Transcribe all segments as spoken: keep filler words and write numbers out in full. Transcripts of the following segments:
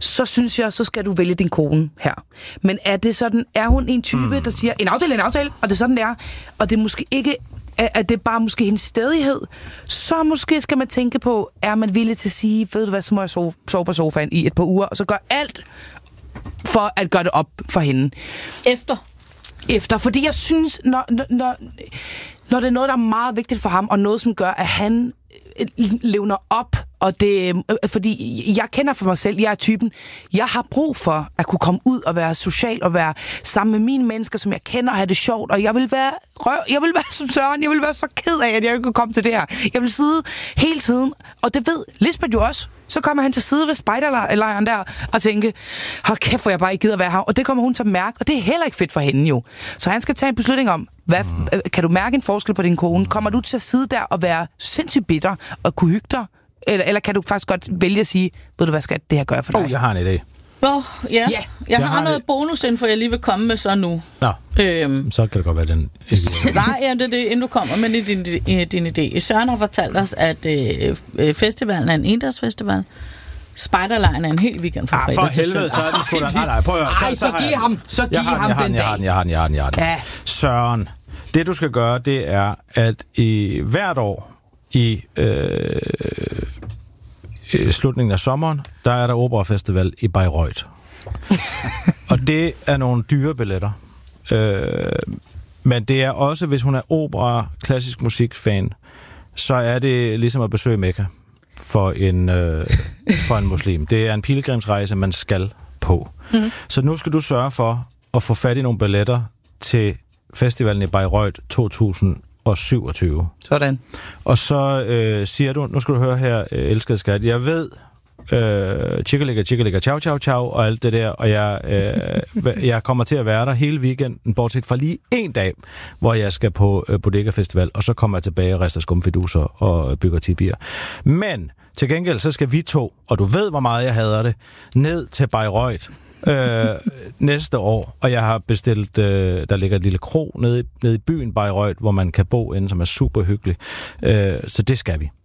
så synes jeg, så skal du vælge din kone her. Men er det sådan, er hun en type, mm. der siger, en aftale, en aftale, og det er sådan, det er, og det er måske ikke, at det er bare måske hendes stædighed, så måske skal man tænke på, er man villig til at sige, ved du hvad, så må jeg sove, sove på sofaen i et par uger, og så gør alt for at gøre det op for hende. Efter? Efter, fordi jeg synes, når, når, når det er noget, der er meget vigtigt for ham, og noget, som gør, at han levner op, og det, fordi jeg kender for mig selv, jeg er typen, jeg har brug for at kunne komme ud og være social, og være sammen med mine mennesker, som jeg kender, og have det sjovt, og jeg vil være røv, jeg vil være som Søren, jeg vil være så ked af, at jeg ikke kunne komme til det her. Jeg vil sidde hele tiden, og det ved Lisbeth jo også. Så kommer han til side ved spejderlejren der og tænke, hold kæft, hvor jeg bare ikke gider være her. Og det kommer hun til at mærke, og det er heller ikke fedt for hende jo. Så han skal tage en beslutning om, hvad, mm. kan du mærke en forskel på din kone? Kommer du til at sidde der og være sindssygt bitter og kunne hygge dig? Eller, eller kan du faktisk godt vælge at sige, ved du hvad, skat, det her gør jeg for dig? Åh, oh, jeg har en idé. Åh, oh, ja. ja. Jeg, jeg har, har noget det... bonusinfo, jeg lige vil komme med så nu. Nå, øhm. så kan det godt være den. Nej, ja, det er det, inden du kommer med din, din, din idé. Søren har fortalt os, at øh, festivalen er en endagsfestival. Spejderlejren er en hel weekend fra fredag til søndag. Så er den sgu da... Nej, nej, prøv at høre. Ej, så, så, så giv ham, så giv ham den, den dag. Jeg har den, jeg har den, jeg har den, jeg har den. Ja. Søren, det du skal gøre, det er, at i hvert år i øh, i slutningen af sommeren, der er der operafestival i Bayreuth. Og det er nogle dyre billetter. Øh, men det er også, hvis hun er opera, klassisk musikfan, så er det ligesom at besøge Mekka for en, øh, for en muslim. Det er en pilgrimsrejse, man skal på. Mm. Så nu skal du sørge for at få fat i nogle billetter til festivalen i Bayreuth to tusind og syvogtyve. Sådan. Og så øh, siger du, nu skal du høre her, øh, elskede skat, jeg ved, øh, tjekkeligger, tjekkeligger, ciao, ciao, ciao, og alt det der, og jeg, øh, jeg kommer til at være der hele weekenden, bortset fra lige en dag, hvor jeg skal på øh, Bodega Festival, og så kommer jeg tilbage og rester skumfiduser og bygger tibier. Men til gengæld, så skal vi to, og du ved, hvor meget jeg hader det, ned til Bayreuth øh, næste år, og jeg har bestilt, øh, der ligger et lille kro nede, nede i byen Bayreuth, hvor man kan bo inde, som er super hyggelig. Øh, så det skal vi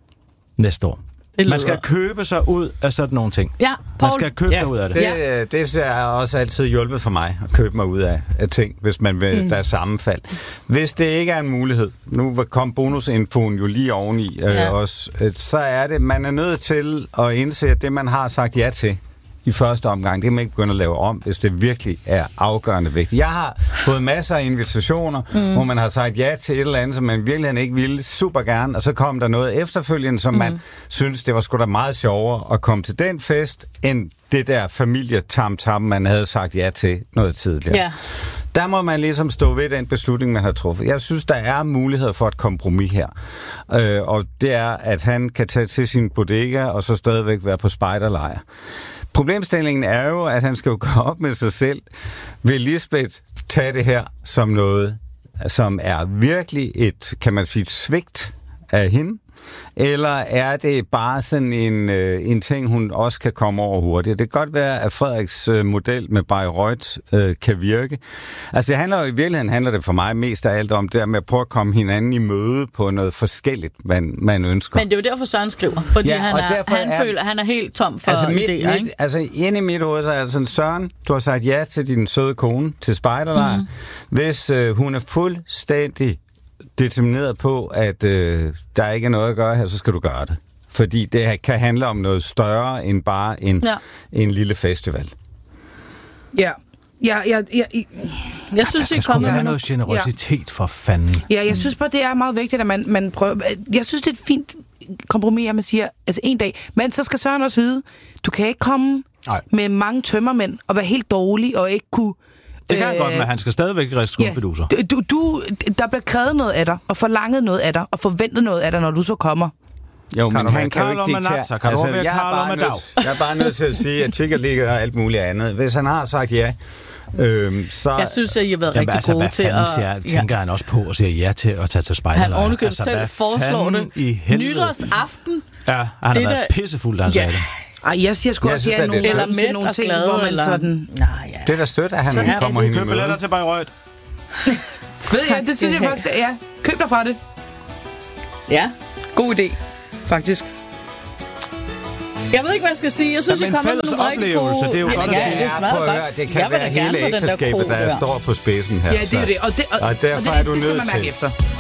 næste år. Man skal købe sig ud af sådan nogle ting. Ja, man skal købe ja, sig ud af det. Det, ja. det er også altid hjulpet for mig at købe mig ud af, af ting, hvis man vil, mm. der er sammenfald. Hvis det ikke er en mulighed, nu kom bonusinfoen jo lige oveni ja. øh, også, øh, så er det, man er nødt til at indse, at det, man har sagt ja til i første omgang, det kan man ikke begynde at lave om, hvis det virkelig er afgørende vigtigt. Jeg har fået masser af invitationer, mm. hvor man har sagt ja til et eller andet, som man virkelig ikke ville super gerne, og så kom der noget efterfølgende, som mm. man synes, det var sgu da meget sjovere at komme til den fest, end det der familietam-tam, man havde sagt ja til noget tidligere. Yeah. Der må man ligesom stå ved den beslutning, man har truffet. Jeg synes, der er muligheder for et kompromis her. Øh, og det er, at han kan tage til sin bodega, og så stadigvæk være på spejderlejr. Problemstillingen er jo, at han skal jo gå op med sig selv. Vil Lisbeth tage det her som noget, som er virkelig et, kan man sige, et svigt af hende? Eller er det bare sådan en, øh, en ting, hun også kan komme over hurtigt? Det kan godt være, at Frederiks øh, model med Bayreuth øh, kan virke. Altså det handler jo i virkeligheden, handler det for mig mest af alt om det med at prøve at komme hinanden i møde på noget forskelligt, man, man ønsker. Men det er jo derfor, Søren skriver. Fordi ja, han, er, han er, føler, at han er helt tom for altså mit, idéer, mit, ikke? Altså inde i mit hoved, så er det sådan, Søren, du har sagt ja til din søde kone til spejderlejr. Mm. Hvis øh, hun er fuldstændig determineret på, at øh, der ikke er noget at gøre her, så skal du gøre det. Fordi det kan handle om noget større end bare en, ja. en lille festival. Ja. Ja, ja, ja, ja. Jeg synes, der skal være noget generøsitet ja. for fanden. Ja, jeg synes bare, det er meget vigtigt, at man, man prøver... Jeg synes, det er et fint kompromis, at man siger, altså en dag, men så skal Søren også vide, du kan ikke komme Nej. med mange tømmermænd og være helt dårlig og ikke kunne... Det kan øh, godt, men han skal stadigvæk riste skumfiduser. Ja, du, du, der bliver krævet noget af dig, og forlanget noget af dig, og forventet noget af dig, når du så kommer. Jo, men han kan jo ikke diktere. Altså, jeg, jeg er bare nødt til at sige, at Tigger ligger og alt muligt andet. Hvis han har sagt ja, øhm, så... Jeg synes, at I har været Jamen, rigtig altså, gode til at... Siger, tænker ja. han også på og siger ja til at tage til spejderlejr. Han ovenikøbet altså, selv foreslår det. Nytårsaften. Ja, han har været der... pissefuld, da han ja. sagde det. Ej, jeg siger sgu også ja, nogle, eller med nogle ting, glade, hvor man eller... sådan... Nej, ja. Det er da stødt, at han så kommer hende i møde. Køb billetter til Bayreuth. Ved jeg, det synes jeg faktisk, ja. Køb dig fra det. Ja. God idé, faktisk. Jeg ved ikke, hvad jeg skal sige. Jeg synes, Jamen, jeg kommer fælles med nogle rigtig oplevelse, gode... det er jo Ej, godt det at kan- sige. Det er smadret prøv at høre, godt. det kan Jeg vil være da gerne hele på den der ægteskabet, krog der der. står på spidsen her. Ja, det er jo det. Og, det, og, Og derfor og er det, du det skal nødt man mærke til. efter.